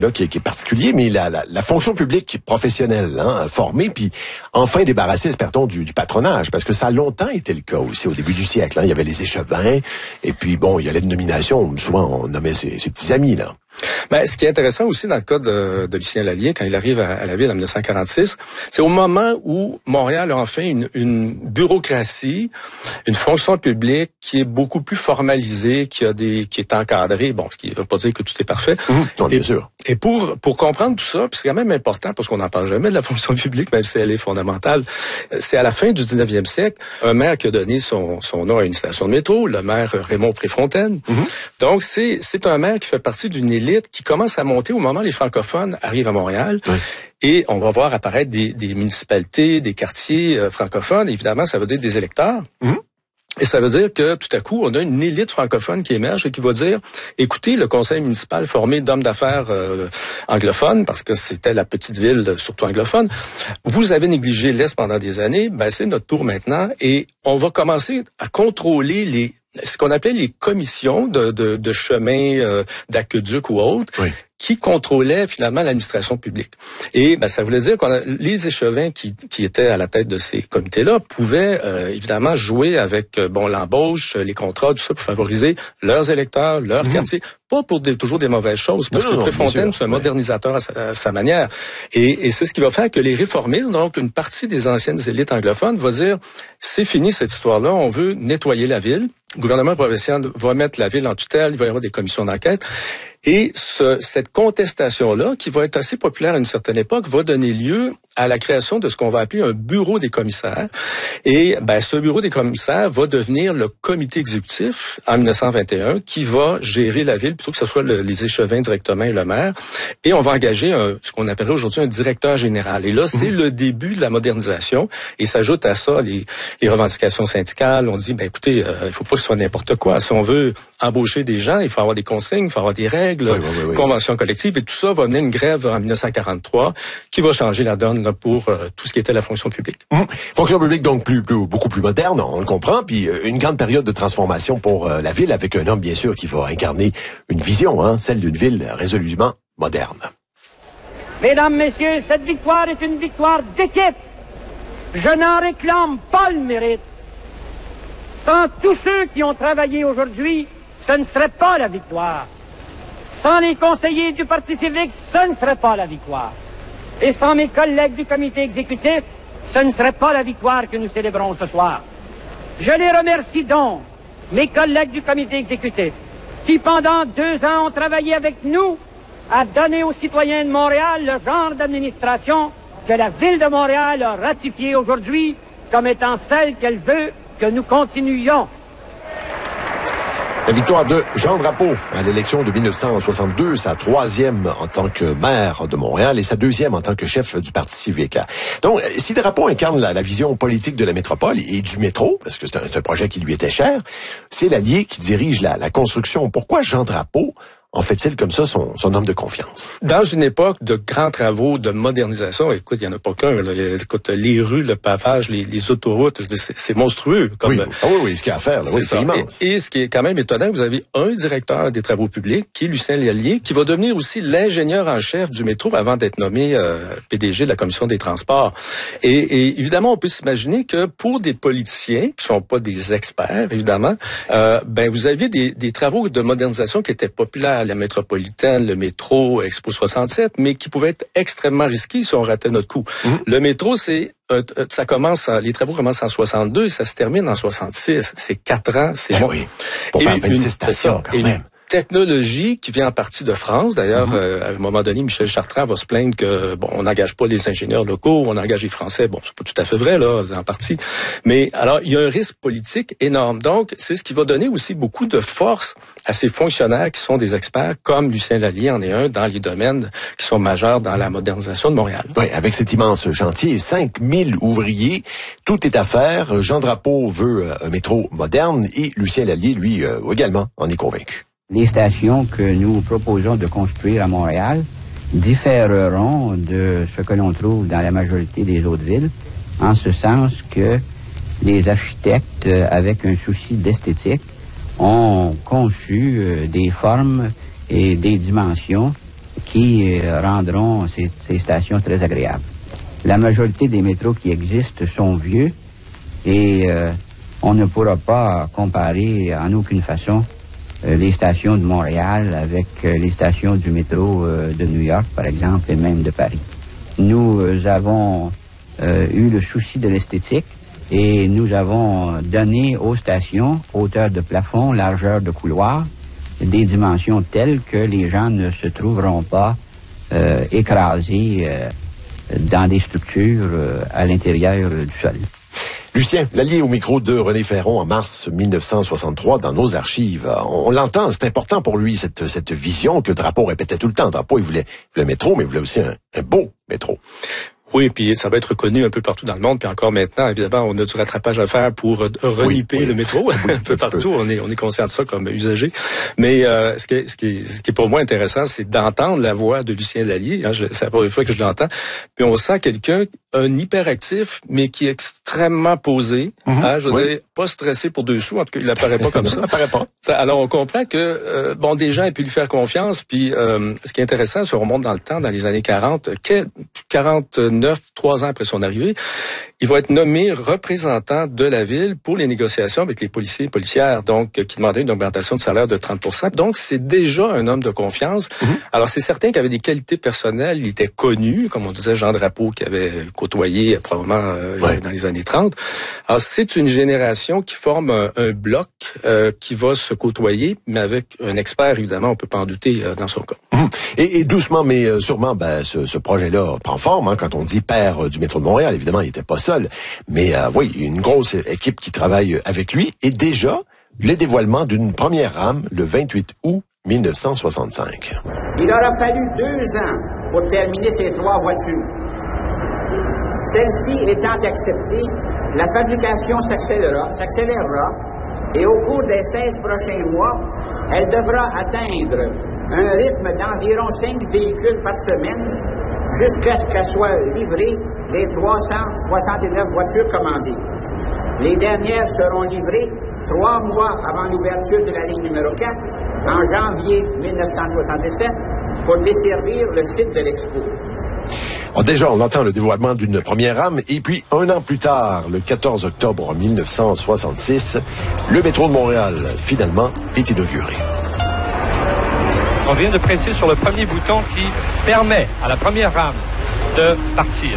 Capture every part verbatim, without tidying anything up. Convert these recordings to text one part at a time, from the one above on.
là qui est, qui est particulier, mais la, la, la fonction publique professionnelle, hein, formée, puis enfin débarrassée, espère-t-on, du, du patronage, parce que ça a longtemps été le cas aussi au début du siècle. Hein. Il y avait les échevins, et puis bon, il y a les nominations, souvent on nommait ses, ses petits amis, là. Ben, ce qui est intéressant aussi dans le cas de, de Lucien Lallier, quand il arrive à, à la ville en dix-neuf cent quarante-six, c'est au moment où Montréal a enfin une, une bureaucratie, une fonction publique qui est beaucoup plus formalisée, qui a des, qui est encadrée. Bon, ce qui ne veut pas dire que tout est parfait. Mmh, non, bien et, sûr. Et pour pour comprendre tout ça, puis c'est quand même important parce qu'on n'en parle jamais de la fonction publique, même si elle est fondamentale. C'est à la fin du dix-neuvième siècle, un maire qui a donné son son nom à une station de métro, le maire Raymond Préfontaine. Mmh. Donc c'est c'est un maire qui fait partie d'une élite qui commence à monter au moment où les francophones arrivent à Montréal. Oui. Et on va voir apparaître des, des municipalités, des quartiers euh, francophones. Évidemment, ça veut dire des électeurs. Mmh. Et ça veut dire que tout à coup, on a une élite francophone qui émerge et qui va dire, écoutez, le conseil municipal formé d'hommes d'affaires euh, anglophones, parce que c'était la petite ville surtout anglophone, vous avez négligé l'Est pendant des années, ben c'est notre tour maintenant et on va commencer à contrôler les ce qu'on appelait les commissions de, de, de chemins, euh, d'aqueduc ou autres, oui. qui contrôlaient finalement l'administration publique. Et ben, ça voulait dire que les échevins qui, qui étaient à la tête de ces comités-là pouvaient euh, évidemment jouer avec euh, bon l'embauche, les contrats, tout ça pour favoriser leurs électeurs, leurs mmh. quartiers, pas pour des, toujours des mauvaises choses, parce non, que non, Préfontaine, c'est un ouais. modernisateur à sa, à sa manière. Et, et c'est ce qui va faire que les réformistes, donc une partie des anciennes élites anglophones, va dire, c'est fini cette histoire-là, on veut nettoyer la ville. Le gouvernement provincial va mettre la ville en tutelle, il va y avoir des commissions d'enquête. Et ce, cette contestation-là, qui va être assez populaire à une certaine époque, va donner lieu à la création de ce qu'on va appeler un bureau des commissaires. Et ben, ce bureau des commissaires va devenir le comité exécutif en dix-neuf cent vingt et un qui va gérer la ville plutôt que ce soit le, les échevins directement et le maire. Et on va engager un, ce qu'on appellerait aujourd'hui un directeur général. Et là, c'est mmh. le début de la modernisation. Et s'ajoute à ça les, les revendications syndicales. On dit, ben écoutez, euh, il faut pas que ce soit n'importe quoi. Si on veut embaucher des gens, il faut avoir des consignes, il faut avoir des règles, oui, oui, oui, conventions collectives. Et tout ça va mener une grève en dix-neuf cent quarante-trois qui va changer la donne là, pour euh, tout ce qui était la fonction publique. Mmh. Fonction publique donc plus, plus beaucoup plus moderne, on le comprend, puis euh, une grande période de transformation pour euh, la ville avec un homme bien sûr qui va incarner une vision, hein, celle d'une ville résolument moderne. Mesdames, Messieurs, cette victoire est une victoire d'équipe. Je n'en réclame pas le mérite. Sans tous ceux qui ont travaillé aujourd'hui, ce ne serait pas la victoire. Sans les conseillers du Parti civique, ce ne serait pas la victoire. Et sans mes collègues du comité exécutif, ce ne serait pas la victoire que nous célébrons ce soir. Je les remercie donc, mes collègues du comité exécutif, qui pendant deux ans ont travaillé avec nous à donner aux citoyens de Montréal le genre d'administration que la Ville de Montréal a ratifié aujourd'hui comme étant celle qu'elle veut que nous continuions. La victoire de Jean Drapeau à l'élection de dix-neuf cent soixante-deux, sa troisième en tant que maire de Montréal et sa deuxième en tant que chef du Parti civique. Donc, si Drapeau incarne la, la vision politique de la métropole et du métro, parce que c'est un, c'est un projet qui lui était cher, c'est Lallier qui dirige la, la construction. Pourquoi Jean Drapeau en fait-il comme ça son, son homme de confiance? Dans une époque de grands travaux de modernisation, écoute, il n'y en a pas qu'un. Là, écoute, les rues, le pavage, les, les autoroutes, c'est, c'est monstrueux. Comme, oui, ah oui, oui, ce qu'il y a à faire, là, c'est, oui, c'est immense. Et, et ce qui est quand même étonnant, vous avez un directeur des travaux publics, qui est Lucien Lallier, qui va devenir aussi l'ingénieur en chef du métro avant d'être nommé euh, P D G de la Commission des transports. Et, et évidemment, on peut s'imaginer que pour des politiciens, qui sont pas des experts, évidemment, euh, ben vous avez des, des travaux de modernisation qui étaient populaires, la métropolitaine, le métro, Expo soixante-sept, mais qui pouvaient être extrêmement risqués si on ratait notre coup. Mmh. Le métro, c'est euh, ça commence, les travaux commencent en soixante-deux et ça se termine en soixante-six. C'est quatre ans, c'est ben bon. Oui, pour et faire vingt-six stations quand même. Technologie qui vient en partie de France. D'ailleurs, mm-hmm. euh, à un moment donné, Michel Chartrand va se plaindre que bon, on n'engage pas les ingénieurs locaux, on engage les Français. Bon, c'est pas tout à fait vrai là, en partie. Mais alors, il y a un risque politique énorme. Donc, c'est ce qui va donner aussi beaucoup de force à ces fonctionnaires qui sont des experts, comme Lucien Lallier en est un, dans les domaines qui sont majeurs dans la modernisation de Montréal. Oui, avec cet immense chantier, cinq mille ouvriers, tout est à faire. Jean Drapeau veut un métro moderne et Lucien Lallier, lui, euh, également, en est convaincu. Les stations que nous proposons de construire à Montréal différeront de ce que l'on trouve dans la majorité des autres villes, en ce sens que les architectes, avec un souci d'esthétique, ont conçu des formes et des dimensions qui euh, rendront ces, ces stations très agréables. La majorité des métros qui existent sont vieux et euh, on ne pourra pas comparer en aucune façon euh, les stations de Montréal avec euh, les stations du métro euh, de New York, par exemple, et même de Paris. Nous euh, avons euh, eu le souci de l'esthétique et nous avons donné aux stations hauteur de plafond, largeur de couloir, des dimensions telles que les gens ne se trouveront pas euh, écrasés euh, dans des structures euh, à l'intérieur euh, du sol. Lucien Lallier au micro de René Ferron en mars mille neuf cent soixante-trois dans nos archives. On, on l'entend, c'est important pour lui, cette, cette vision que Drapeau répétait tout le temps. Drapeau, il voulait le métro, mais il voulait aussi un, un beau métro. Oui, puis ça va être reconnu un peu partout dans le monde, puis encore maintenant, évidemment, on a du rattrapage à faire pour reniper oui, oui. le métro oui, un peu partout. Peu. On est on est conscient de ça comme usager. Mais euh, ce qui est, ce qui est, ce qui est pour moi intéressant, c'est d'entendre la voix de Lucien Lallier. Hein, je, c'est la première fois que je l'entends. Puis on sent quelqu'un un hyperactif, mais qui est extrêmement posé. Mm-hmm. Hein, je veux oui. dire, pas stressé pour deux sous. En tout cas, il apparaît pas comme ça. Il apparaît pas. Alors on comprend que euh, bon, des gens aient pu lui faire confiance. Puis euh, ce qui est intéressant, si on remonte dans le temps, dans les années quarante, quarante-neuf, trois ans après son arrivée, il va être nommé représentant de la ville pour les négociations avec les policiers et policières, donc qui demandaient une augmentation de salaire de trente pour cent. Donc c'est déjà un homme de confiance. Mm-hmm. Alors c'est certain qu'il avait des qualités personnelles, il était connu, comme on disait Jean Drapeau qui avait côtoyé probablement euh, ouais. dans les années trente. Alors c'est une génération qui forme un, un bloc euh, qui va se côtoyer, mais avec un expert évidemment, on peut pas en douter euh, dans son cas. Mm-hmm. Et, et doucement mais euh, sûrement, ben, ce, ce projet-là prend forme. Hein, quand on dit père euh, du métro de Montréal, évidemment, il était pas seul. Mais euh, oui, une grosse équipe qui travaille avec lui. Et déjà, le dévoilement d'une première rame le vingt-huit août mille neuf cent soixante-cinq. Il aura fallu deux ans pour terminer ces trois voitures. Celle-ci étant acceptée, la fabrication s'accélérera, s'accélérera et au cours des seize prochains mois, elle devra atteindre un rythme d'environ cinq véhicules par semaine jusqu'à ce qu'elles soient livrées les trois cent soixante-neuf voitures commandées. Les dernières seront livrées trois mois avant l'ouverture de la ligne numéro quatre, en janvier mille neuf cent soixante-dix-sept, pour desservir le site de l'Expo. Alors déjà, on entend le dévoilement d'une première rame, et puis un an plus tard, le quatorze octobre mille neuf cent soixante-six, le métro de Montréal, finalement, est inauguré. On vient de presser sur le premier bouton qui permet à la première rame de partir.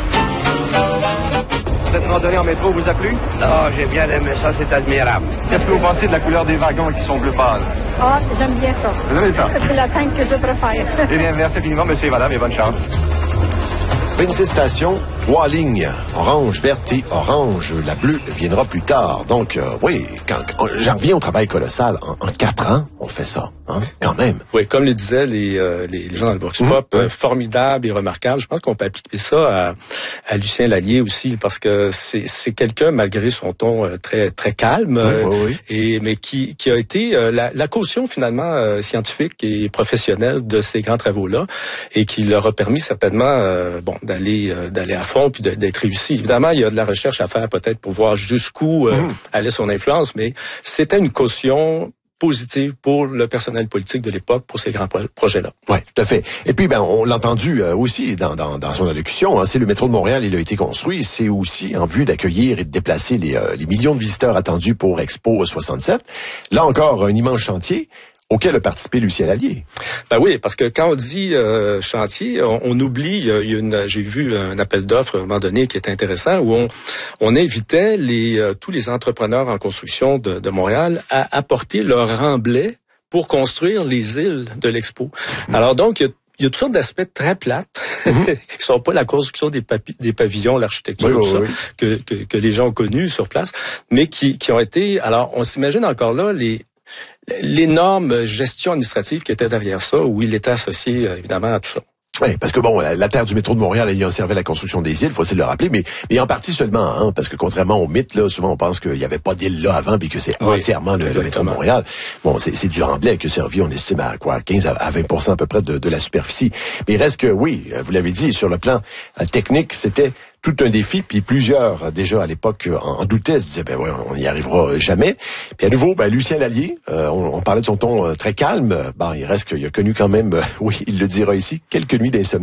Cette randonnée en métro vous a plu? Ah, j'ai bien aimé ça, c'est admirable. Qu'est-ce que vous pensez de la couleur des wagons qui sont bleu pâle? Ah, j'aime bien ça. Vous aimez ça? C'est la teinte que je préfère. Eh bien, merci infiniment, monsieur et madame, et bonne chance. vingt-six stations, trois lignes, orange, verte et orange. La bleue viendra plus tard. Donc, euh, oui, quand, quand j'en reviens au travail colossal. En, en quatre ans, on fait ça, hein, quand même. Oui, comme le disaient les, euh, les, les gens dans le Vox Pop, mmh. euh, formidable et remarquable. Je pense qu'on peut appliquer ça à, à Lucien Lallier aussi, parce que c'est, c'est quelqu'un, malgré son ton euh, très très calme, oui, euh, oui, oui. et mais qui, qui a été euh, la, la caution finalement euh, scientifique et professionnelle de ces grands travaux-là, et qui leur a permis certainement, euh, bon, d'aller euh, d'aller à fond puis de, d'être réussi. Évidemment, il y a de la recherche à faire peut-être pour voir jusqu'où euh, mmh. allait son influence, mais c'était une caution positive pour le personnel politique de l'époque pour ces grands pro- projets-là. Oui, tout à fait. Et puis, ben, on l'a entendu euh, aussi dans, dans, dans son allocution, hein, c'est le métro de Montréal, il a été construit, c'est aussi en vue d'accueillir et de déplacer les, euh, les millions de visiteurs attendus pour Expo soixante-sept. Là encore, un immense chantier auquel a participé Lucien Lallier. Ben oui, parce que quand on dit euh, chantier, on, on oublie, il y a une, j'ai vu un appel d'offres à un moment donné qui est intéressant, où on, on invitait les, euh, tous les entrepreneurs en construction de, de Montréal à apporter leur remblai pour construire les îles de l'Expo. Mmh. Alors donc, il y a Il y a toutes sortes d'aspects très plates, mm-hmm. qui sont pas la construction des, papi- des pavillons, l'architecture, oui, oui, tout ça, oui. que, que, que les gens ont connu sur place, mais qui, qui ont été... Alors, on s'imagine encore là les l'énorme gestion administrative qui était derrière ça, où il était associé, évidemment, à tout ça. Oui, parce que bon, la, la terre du métro de Montréal ayant servi à la construction des îles, faut-il le rappeler, mais, mais en partie seulement, hein, parce que contrairement au mythe, là, souvent on pense qu'il n'y avait pas d'île là avant, puis que c'est oui, entièrement le, le métro de Montréal. Bon, c'est, c'est du remblai qui a servi, on estime à quoi, quinze à vingt pour cent à peu près de, de la superficie. Mais il reste que, oui, vous l'avez dit, sur le plan euh, technique, c'était tout un défi, puis plusieurs, déjà à l'époque, en, en doutaient, se disaient, ben ouais, on n'y arrivera jamais. Puis à nouveau, ben Lucien Lallier, euh, on, on parlait de son ton euh, très calme, ben il reste qu'il a connu quand même, euh, oui, il le dira ici, quelques nuits d'insomnie.